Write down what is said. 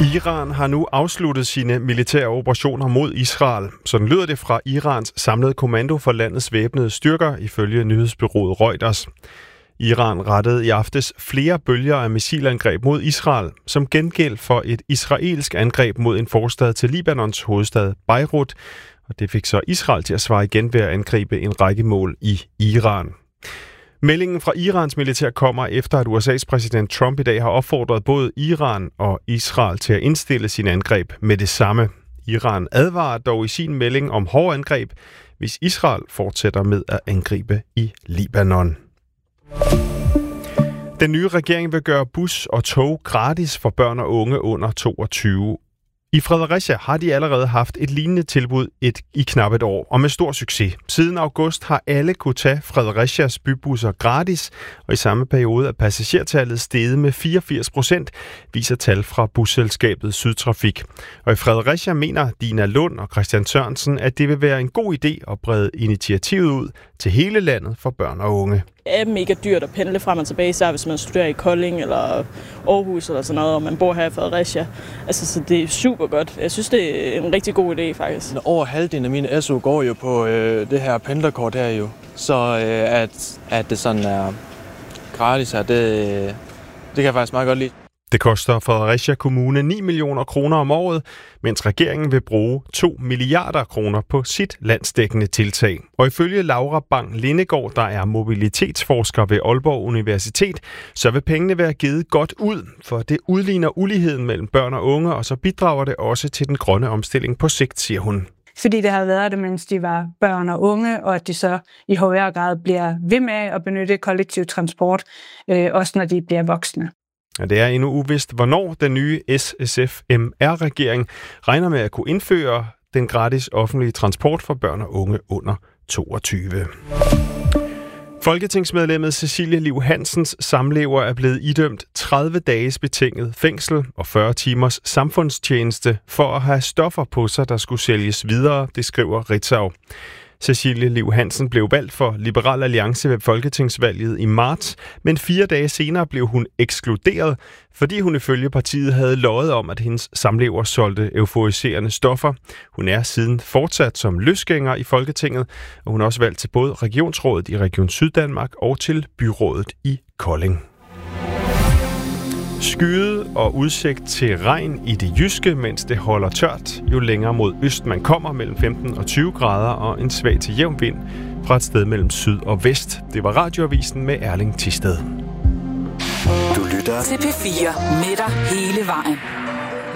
Iran har nu afsluttet sine militære operationer mod Israel. Sådan lyder det fra Irans samlede kommando for landets væbnede styrker, ifølge nyhedsbureauet Reuters. Iran rettede i aftes flere bølger af missilangreb mod Israel, som gengæld for et israelsk angreb mod en forstad til Libanons hovedstad Beirut. Og det fik så Israel til at svare igen ved at angribe en række mål i Iran. Meldingen fra Irans militær kommer efter, at USA's præsident Trump i dag har opfordret både Iran og Israel til at indstille sine angreb med det samme. Iran advarer dog i sin melding om hårde angreb, hvis Israel fortsætter med at angribe i Libanon. Den nye regering vil gøre bus og tog gratis for børn og unge under 22. I Fredericia har de allerede haft et lignende tilbud i knap et år, og med stor succes. Siden august har alle kunne tage Fredericias bybusser gratis, og i samme periode er passagertallet steget med 84%, viser tal fra busselskabet Sydtrafik. Og i Fredericia mener Dina Lund og Christian Sørensen, at det vil være en god idé at brede initiativet ud til hele landet for børn og unge. Det er mega dyrt at pendle frem og tilbage, især hvis man studerer i Kolding eller Aarhus eller sådan noget, og man bor her i Fredericia. Altså, så det er super godt. Jeg synes, det er en rigtig god idé, faktisk. Over halvdelen af mine SU går jo på det her pendlerkort her jo. Så at det sådan er gratis her, det kan jeg faktisk meget godt lide. Det koster Fredericia Kommune 9 millioner kroner om året, mens regeringen vil bruge 2 milliarder kroner på sit landsdækkende tiltag. Og ifølge Laura Bang-Lindegaard, der er mobilitetsforsker ved Aalborg Universitet, så vil pengene være givet godt ud, for det udligner uligheden mellem børn og unge, og så bidrager det også til den grønne omstilling på sigt, siger hun. Fordi det har været det, mens de var børn og unge, og at de så i højere grad bliver ved med at benytte kollektiv transport, også når de bliver voksne. Ja, det er endnu uvist, hvornår den nye SSF-MR-regering regner med at kunne indføre den gratis offentlige transport for børn og unge under 22. Folketingsmedlemmet Cecilie Liv Hansens samlever er blevet idømt 30 dages betinget fængsel og 40 timers samfundstjeneste for at have stoffer på sig, der skulle sælges videre, det skriver Ritzau. Cecilie Liv Hansen blev valgt for Liberal Alliance ved folketingsvalget i marts, men 4 dage senere blev hun ekskluderet, fordi hun ifølge partiet havde løjet om, at hendes samlever solgte euforiserende stoffer. Hun er siden fortsat som løsgænger i Folketinget, og hun er også valgt til både Regionsrådet i Region Syddanmark og til Byrådet i Kolding. Skyet og udsigt til regn i det jyske, mens det holder tørt. Jo længere mod øst man kommer, mellem 15 og 20 grader, og en svag til jævn vind fra et sted mellem syd og vest. Det var Radioavisen med Erling Thisted. Du lytter til P4 med dig hele vejen.